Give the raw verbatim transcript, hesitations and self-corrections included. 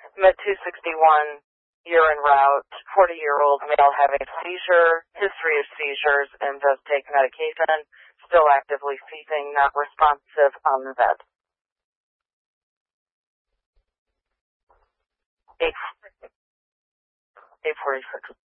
Med two sixty-one, urine route, forty-year-old male having seizure, history of seizures, and does take medication, still actively seizing, not responsive on the bed. eight forty-six.